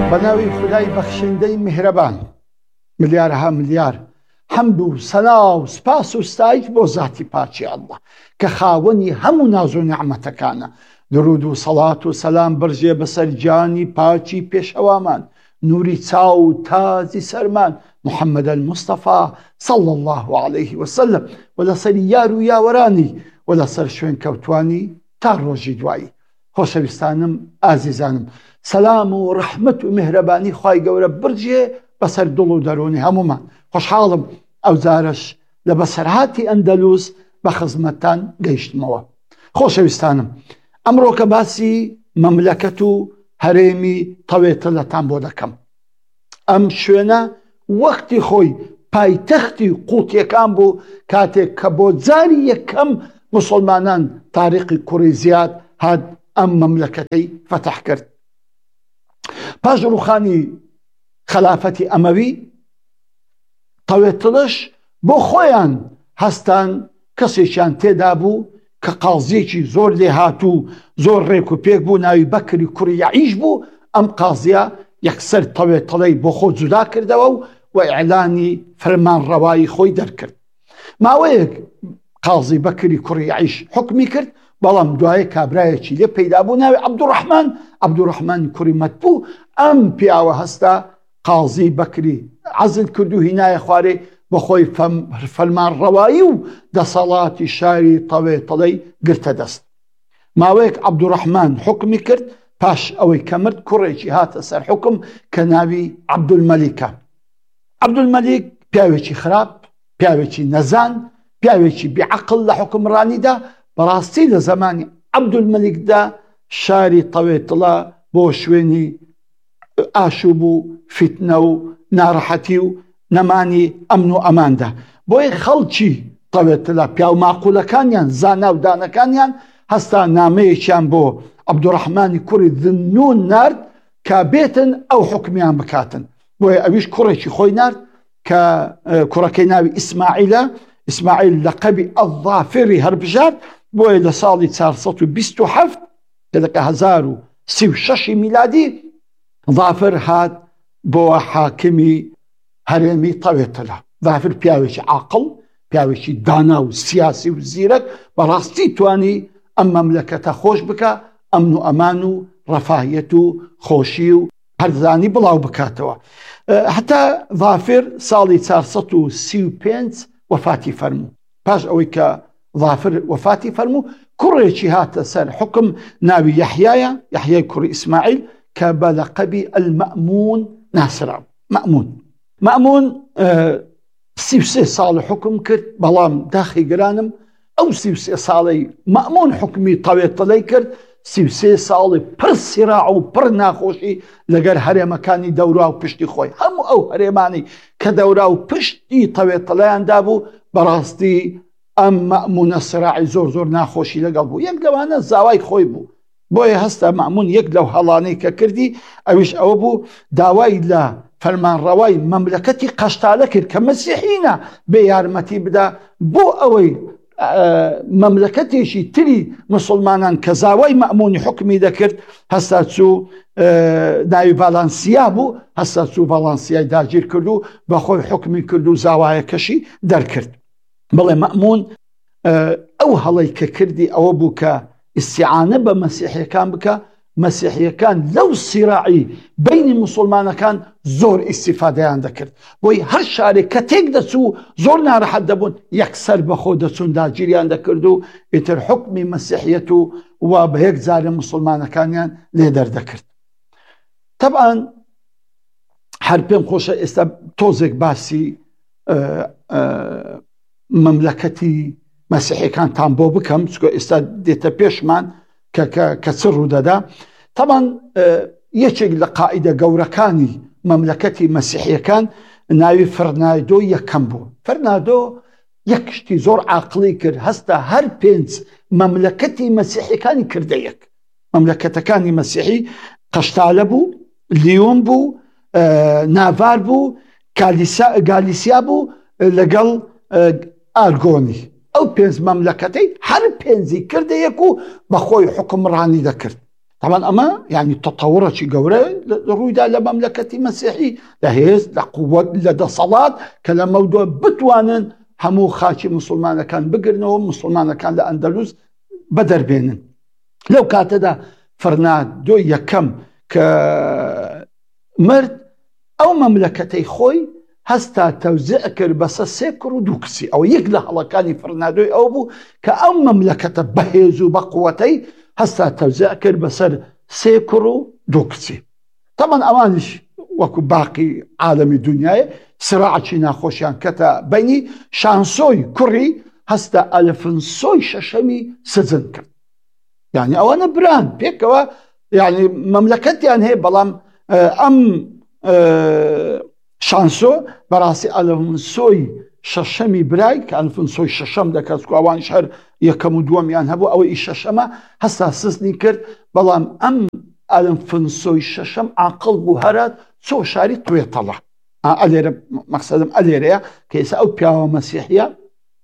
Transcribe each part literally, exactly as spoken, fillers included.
بەناوی خودای بەخشندەی میهرەبان، ملیارها ملیار حەمد و سەنا و سپاس و ستایش بۆ ذاتی پاچی ئەڵڵا کە خاوەنی هەموو ناز و نعمەتەکانە. درود و سەڵات و سەلام بڕژێ بەسەر گیانی پاچی پێشەوامان، نوری چاو و تازی سەرمان محەممەد المستەفا صەڵی الله عەلەیه وسەلەم و لەسەر یار و یاوەرانی و لەسەر شوێن کەوتوانی تا ڕۆژی دوایی. خۆشەویستانم ئازیزانم، سەلام و ڕەحمەت و میهرەبانی خوای گەورە بڕژێ بەسەر دڵ و دەرۆنی هەموومان. خۆشحاڵم ئەو جارەش لە بەسەرهاتی ئەندەلوس بە خزمەتتان گەیشتمەوە. خۆشەویستانم، ئەمڕۆ کە باسی مەملەکەت و هەرێمی تەوێتڵەتان بۆ دەکەم. ئەم شوێنە وەختی خۆی پایتەختی قووتیەکان بوو، کاتێک کە بۆ جاری یەکەم موسڵمانان تاریقی کوڕی زیاد هات ئەم مەملەکەتەی فەتح کرد. پاش ڕووخانی خەلافەتی ئەمەوی، تەوێتڵش بۆ خۆیان هەستان کەسێکیان تێدا بوو کە قازیەکی زۆر لێ هاتوو، زۆر ڕێک و پێک بوو، ناوی بەکری کوڕی یەعیش بوو. ئەم قازیە یەکسەر تەوێتڵەی بۆ خۆ جودا کردەوە و ئیعلانی فەرمانڕەوایی خۆی دەرکرد. ماوەیەک قازی بەکری کوڕی یەعیش حکمی کرد، بەڵام دوایە کابرایەکی لێ پەیدا بوو ناوی عەبدوڕەحمان عەبدوڕەحمانی کوڕی مەتبوو. ئەم پیاوە هەستا قازی بەکری عەزل کرد و هینایە خوارێ بە خۆی فەرمانڕەوایی و دەسەڵاتی شاری تەوێتڵەی گرتە دەست. ماوەیەک عەبدوڕەحمان حکمی کرد، پاش ئەوەی کە مرد کوڕێکی هاتە سەر حکم کە ناوی عەبدولمەلیکە. عەبدولمەلیک پیاوێکی خراپ، پیاوێکی نەزان، پیاوێکی بیعەقڵ لە حکمڕانیدا. بەڕاستی لە زمانی عەبدولمەلیکدا شاری تەوێتڵە بۆ شوێنی ئاشوب و فیتنە و ناڕەحەتی و نەمانی ئەمن و ئەماندا. بۆیە خەڵکی تەوێتڵە پیاو ماقولەکانیان، زانا و دانەکانیان هەستا نامەیەکیان بۆ عەبدوڕەحمانی کوڕی ذوالنون نارد کە بێتن ئەو حکمیان بکاتن. بۆیە ئەویش کوڕێکی خۆی نارد کە کوڕەکەی ناوی ئیسماعیلە. ئیسماعیل لەقەبی ئەظافری هەربژارد. بۆیە لە ساڵی چارسەد و بیست و هەفت لە هەزار و سی و شەشی میلادی ظافر هات بۆ حاکمی هەرێمی تەوێتڵە. ظافر پیاوێکی عاقڵ، پیاوێکی دانا و سیاسی و زیرەک، بەڕاستی توانی ئەم مەملەکەتە خۆش بکە، ئەمن و ئەمان و ڕەفاهیەت و خۆشی و هەرزانی بڵاو بکاتەوە. هەتا ظافر ساڵی چارسەد و سی و پێنج وەفاتی فەرموو. پاش ئەوەی کە ظافر وەفاتی فەرموو، کوڕێکی هاتە سەر حکم ناوی یەحیایە، یەحیای کوڕی ئیسماعیل کە بە لەقەبی ئەلمەئمون ناسرا. مەئمون مەئمون سی و سێ ساڵ حکم کرد، بەڵام داخی گرانم ئەو سی و سێ ساڵەی مەئمون حکمی تەوێتڵەی کرد، سی و سێ ساڵی پڕ سیراع و پڕ ناخۆشی لەگەر هەرێمەکانی دەورا و پشتی خۆی. هەموو ئەو هەرێمانی کە دەورا و پشتی تەوێتڵەیاندا بوو، بەڕاستی ئەم مەئمونە سراعی زۆر زۆر ناخۆشی لەگەڵ بوو. یەک لەوانە زاوای خۆی بوو. بۆیە هەستا مەئمون یەک لەو هەڵانەی کە کردی ئەویش ئەوە بوو داوای لە فەرمانڕەوای مەملەکەتی قەشتالە کرد کە مەسیحینە بێ یارمەتی بدا بۆ ئەوەی مەملەکەتێکی تری موسڵمانان کە زاوای مەئمونی حکمی دەکرد. هەستا چوو ناوی ڤالانسیا بوو، هەستا چوو ڤالانسیای داگیر کرد و بە خۆی حکمی کرد و زاوایەکەشی دەرکرد. بڵێ مەئمون ئەو هەڵەی کە کردی ئەوە بوو کە ئیستیعانە بە مەسیحیەکان بکە. مەسیحیەکان لەو سیراعی بینی موسڵمانەکان زۆر ئیستیفادەیان دەکرد. بۆی هەر شارێک کە تێک دەچوو زۆر ناڕەحەت دەبوون، یەکسەر بەخۆ دەچوون داگیریان دەکرد و ئیتر حکمی مەسیحیەت و وا بە یەک جارە موسڵمانەکانیان لێ دەردەکرد. تەبعاً هەر پێم خۆشە ئێستا تۆزێک باسی مەملەکەتی مەسیحیەکانتان بۆ بکەم، چکە ئێستا دێتە پێشمان کە چ ڕوودەدا. تەبعاً یەکێک لە قائیدە گەورەکانی مەملەکەتی مەسیحیەکان ناوی فەرناندۆ یەکەم بوو. فەرناندۆ یەک شتی زۆر عاقڵی کرد، هەستا هەر پێنج مەملەکەتی مەسیحیەکانی کردە یەک. مەملەکەتەکانی مەسیحی قەشتالە بوو، لیۆن بوو، ناڤار بوو، گالیسیا بوو لەگەڵ ئارگۆنی. ئەو پێنج مەملەکەتەی هەر پێنجی کردە یەک و بە خۆی حکمڕانی دەکرد. طبعا أما يعني تطورة جورة رويدا لمملكة مسيحي لهيز لقوة لدى صلاة كلا موضوع بتوانا همو خاشي مسلمان كان بقرنه مسلمان كان لأندلس بدر بينن لو كاتدا فرناد دو يكم كمرد أو مملكتي خوي هستا توزيع كر بس سيكرو دوكسي أو يقلع على كان فرنادو أو بو كأو مملكة بهيزو بقوتي هستا توزيع كر بس سيكرو دوكسي طبعا أمانش وكو باقي عالم الدنيا صراعتي ناخوشيان كتا بيني شانسوي كوري هستا ألفنسوي ششمي سزن كر يعني أوانا بران بيكوا يعني مملكتي أن هي بلام أم شانسو براسي ألفنسوي ششمي براي كألفنسوي ششم دكاسكو أوان شهر يكمو دوامي أن هبو أو إيش ششمة هستا سزني كر بلام أم ألفنسوي ششم عقل بوهرات سو شاري طويطلع أليرا مقصدم أليرا كيسا أو بياو مسيحية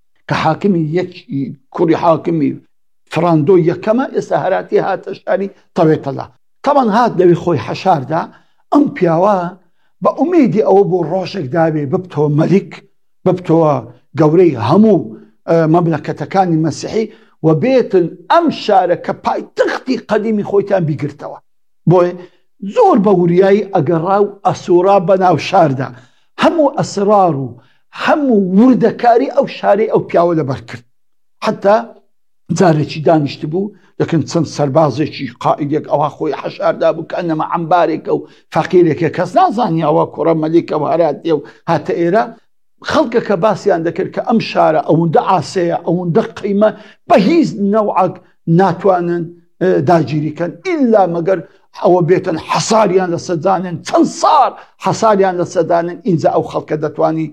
كحاكمي يك كوري حاكمي فراندو يكما إسهراتي هات شاري طويطلع طبعا هاد لوي خوي حشار دا أم بياوا بأميدي أو بو روشك دابي ببتو ملك ببتو قوري همو مملكة كان مسيحي وبيت أم شارك باي تختي قديمي خويتان بيقرتوا بوي زور بورياي أقراو أسورا بناو شاردا همو أسرارو همو وردكاري أو شاري أو بياو لبركر حتى زارتي دانشتبو لكن تسن سربازي قائدك أو أخوي حشار دابو كأنما عمبارك أو فقيرك كسنازاني أو كرة ملك أو هراتي أو هاتا إيرا خلقك باسي عندك كأمشارة أو دعاسية أو دقيمة بهيز نوعك ناتوانا داجيري كان إلا مقر أو بيتا حصاريان لسدانن تنصار حصاريان لسدانن إنزا أو خلق دتواني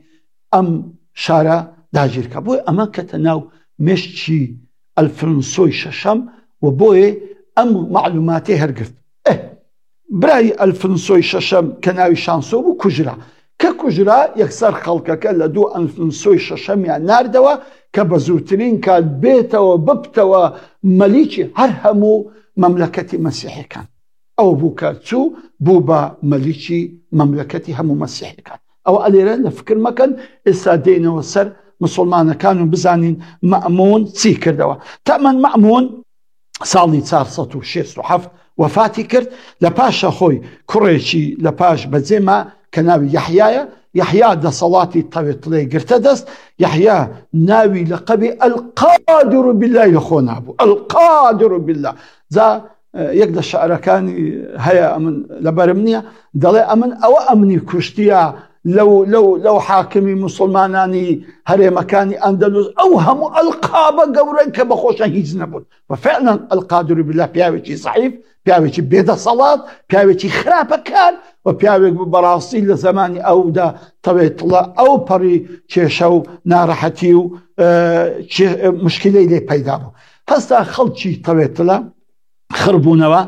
أم شارة داجير كابوي أما كتناو مشتي الفرنسوي ششم وبوي أم معلوماتي هرقرت إيه براي الفرنسوي ششم كناوي شانسو بو كجرا ككجرا يكسر خلقك لدو الفرنسوي ششم يعني ناردوا كبزوترين كان بيتا وببتا ومليكي هرهمو مملكة مسيحي كان أو بوكاتسو بوبا مليكي مملكتي همو مسيحي كان أو أليرا لفكر ما كان إسا دينا وسر مسلمان كانوا بزانين مأمون سيكر دوا تأمن مأمون صالي صار سطو شيستو حفظ وفاتي كرت لباشا خوي كوريشي لباش بزيما كناوي يحيايا يحيى دا صلاتي طويت لي قرتدس يحيى ناوي لقبي القادر بالله يخون أبو القادر بالله ذا يقدر الشعر كان هيا أمن لبرمنيا دلي أمن أو أمني كشتيا لو لو لو حاكمي مسلماناني هري مكاني أندلس أو هم القابة قوريك بخوشا هيز نبون وفعلا القادر بالله بياويتي صحيف بياويتي بيدا صلاة بياويتي خرابة كان وبياويك براسي لزماني أو دا طبيعة الله أو بري تشيشو نارحتيو اه مشكلة لي بيدابو هستا خلطي طبيعة الله خربونوا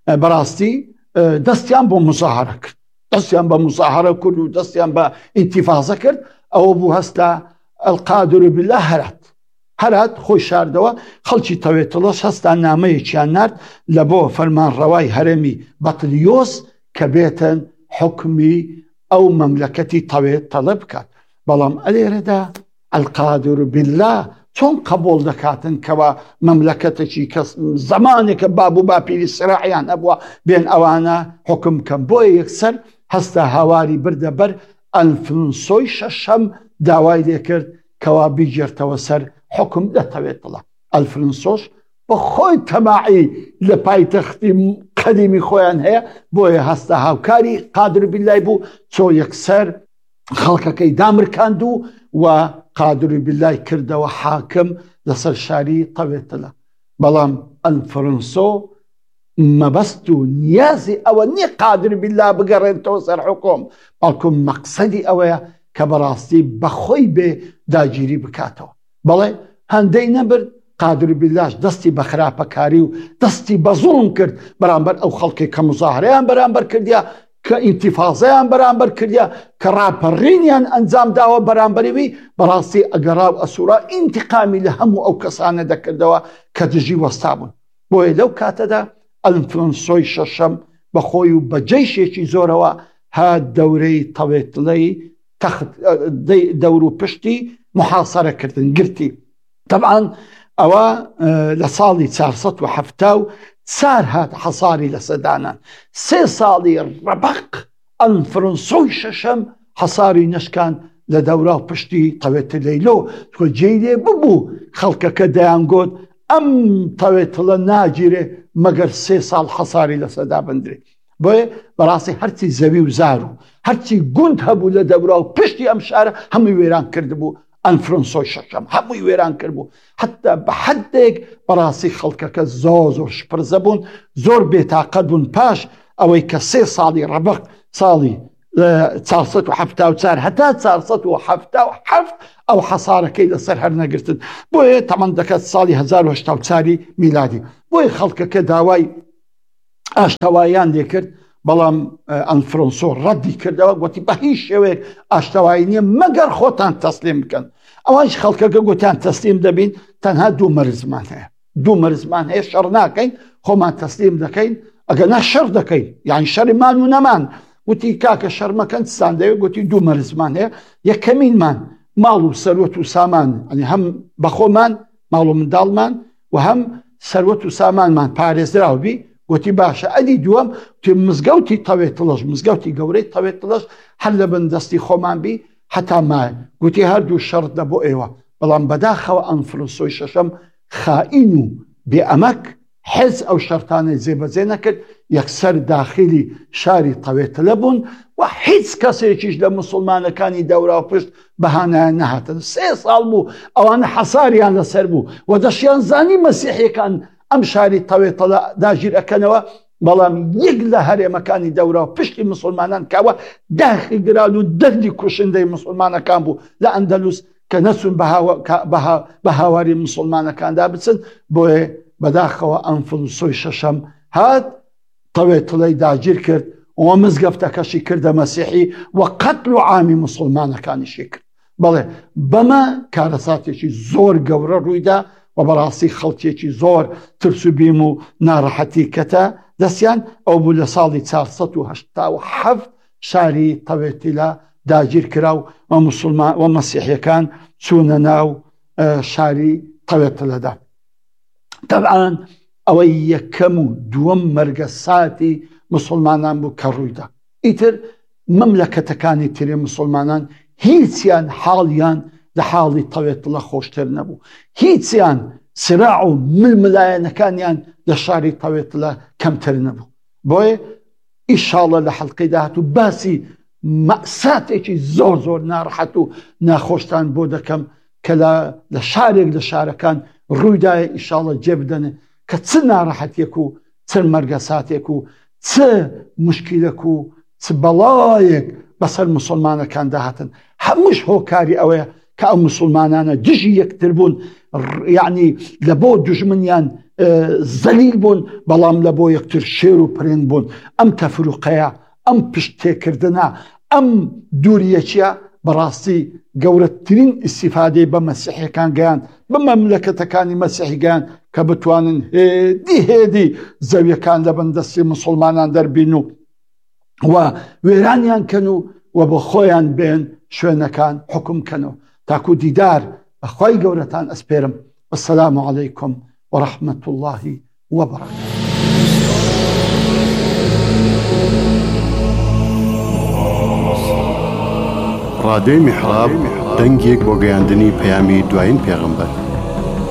براسي اه دستيان بو مظاهرة كرت دستيان بمظاهرة كله دستيان بانتفاضة كرت أو بو هستا القادر بالله هرات هرات خوي شاردوا خلطي طبيعة الله هستا نامي تشانارد لبو فرمان رواي هرمي بطليوس كبيتا حكمي أو مملكتي طويل طلب كات بلام أليردا القادر بالله چون قبول دكاتن كوا مملكتي كس زمانك بابو بابي الصراعيان أبوا بين أوانا حكم كم بوي يكسر هستا هواري بردبر الفنسوي ششم داواي ديكرد كوا بيجر توسر حكم ده طويل طلب الفنسوش بخوي تبعي لباي تختي قديمي خوان هي بوي هستا هاوكاري قادر بالله بو سو يكسر خلقك دامر كاندو وقادر بالله كرد وحاكم لصر شاري طويت له بلام الفرنسو ما بستو نيازي او ني قادر بالله بقرن توصر حكم بالكم مقصدي او كبراستي بخوي بداجيري بكاتو بلي هندي نبر قادر بالله دستي بخرابة كاريو دستي بظلم كرد برامبر او خلقي كمظاهرين برامبر كرديا كانتفاضيان برامبر كرديا كرابرينيان انزام داوا برامبري بي براسي اقراو اسورا انتقامي لهم او كسانه دكردوا كتجي وستابون بوي لو كاتدا ئەنفلۆنسۆی شەشەم بەخۆی و بە جەیشێکی زۆرەوە هات دەورەی تەوێتڵەی دەور و پشتی محاصەرەکردن گرتی. طبعا ئەوە لە ساڵی چارسەد و هەفتە و چار هات حەساری لەسەدانان. سێ ساڵی ڕەبق ئەنفلۆنسۆی شەشەم حەساری نەشکان لە دەورا و پشتی تەوێتلەیلۆ تۆ جێی لێ ببوو خەڵکەکە دەیانگۆت ئەم تەوێتڵە ناگیرێ مەگەر سێ ساڵ حەساری لەسەدا بندرێ. بۆیە بەڕاستی هەرچی زەوی و زار و هەرچی گوند هەبوو لە دەورا و پشتی ئەم شارە هەمووی وێران کردبوو. ئەنفلۆنسۆی شەشەم هەمووی وێران کردبوو، حتا بە حدێک بەڕاستی خەڵکەکە زۆر زۆر شپرزە بوون، زۆر بێتاقەت بوون. پاش ئەوەی کە سێ ساڵی ڕەبق ساڵی چارسەد و هەفتە و چار هەتا چارسەد و هەفتە و هەفت ئەو حەسارەکەی لەسەر هەر نەگرتن. بۆیە تەمەن دەکات ساڵی هەزار و هەشتا و چاری میلادی. بۆیە خەڵکەکە داوای ئاشتەواییان لێکرد، بەڵام ئەنفلۆنسۆ ڕەدی کردەوە، گوتی بە هیچ شێوەیەک ئاشتەوایی نییە مەگەر خۆتان تەسلیم بکەن. ئەوانش خەڵکەکە گوتیان تەسلیم دەبین، تەنها دوو مەرزمان هەیە، دوو مەرزمان هەیە، شەڕ ناکەین، خۆمان تەسلیم دەکەین، ئەگەر نا شەڕ دەکەین، یعنی شەڕیمان و نەمان. گوتی کاکە شەرمەکەن چتان دەوێت؟ گوتی دوو مەرزمان هەیە، یەکەمینمان ماڵ و سەروەت و سامان، ئەنی هەم بەخۆمان ماڵ و منداڵمان و هەم سەروەت و سامانمان پارێزراوبی. گوتی باشە. ئەدی دووەم تی مزگەوتی تەوێتڵەش، مزگەوتی گەورەی تەوێتڵەش هەر لە بەندەستی خۆمان بی حتا مایە. گوتی هەردوو شەڕ دە بۆ ئێوە، بەڵام بەداخەوە ئەنفلۆنسۆی شەشەم خائین و بێئەمەک حز ئەو شەرتانەی جێبەجێ نەکرد، یەکسەر داخلی شاری تەوێتڵە بوون و هیچ کەسێکیش لە مسلمانەکانی دەورا و پشت بەهانایان نەهاتن. سێ ساڵ بوو ئەوانە حەساریان لەسەر بوو و دەشیان زانی مەسیحیەکان ئەم شاری تەوێتڵە داگیر ئەکەنەوە، بەڵام یەک لە هەرێمەکانی دەورا و پشتی مسلمانان کاوە داخی گران و دەردی کوشندەی مسلمانەکان بوو لە ئەندەلوس کە نەچون بە هاواری مسلمانەکاندا بچن. بۆیە بەداخەوە ئەنفلۆنسۆی شەشەم هات تەوێتڵەی داگیر کرد و مزگەفتەکەشی کردە مەسیحی و قەتڵ و عامی مسلمانەکانیشی کرد. بەڵێ بەمە کارەساتێکی زۆر گەورە ڕوویدا و بەڕاستی خەڵکێکی زۆر ترس و بیم و ناڕەحەتی کەتە دەستیان. ئەو بوو لە ساڵی چارسەد و هەشتا و هەفت شاری تەوێتڵە داگیر کرا و مسلمان و مەسیحیەکان چوونە ناو شاری تەوێتڵەدا. طبعا ئەوەی یەکەم و دووەم مەرگە ساتی مسلمانان بوو کە ڕوویدا. ئیتر مەملەکەتەکانی تری مسلمانان هیچیان حاڵیان لە حاڵی تەوێتڵە خۆشتر نەبوو، هیچیان سراع و ململایەنەکانیان لە شاری تەوێتڵە کەمتر نەبوو. بۆیە ئیشاڵە لە حەڵقەی داهاتوو باسی مەئساتێکی زۆر زۆر ناڕەحەت و ناخۆشتان بۆ دەکەم کە لە شارێک لە شارەکان ڕوویدایە. ئیشاڵە جێبدەنێ کە چ ناڕەحەتێک و چ مەرگەساتێک و چ مشکیلەک و چ بەڵایەک بەسەر مسلمانەکان داهاتن. هەمووش هۆکاری ئەوەیە کە ئەو مسلمانانە دژی یەکتر بوون، یعنی لە بۆ دوژمنیان زەلیل بوون، بەڵام لە بۆ یەکتر شێر و پرێن بوون. ئەم تەفروقەیە، ئەم پشت تێکردنە، ئەم دووریەکیە بەڕاستی گەورەترین ئیسیفادەی بە مەسیحیەکان گەیان، بە مەملەکەتەکانی مەسیحی گەیان کە بتوانن هێدی هێدی زەویەکان لە بەندەستی مسلمانان دەربین و و وێرانیان کەن و و بە خۆیان بێن شوێنەکان حکم کەنەوە. تاکو دیدار بەخوای گەورەتان ئەسپێرم. والسلام عەلەیکم وەڕەحمەت الله وبەرەکاتوه. ڕادیۆی میحراب دەنگێک بۆ گەیاندنی پەیامی دوایین پێغەمبەر.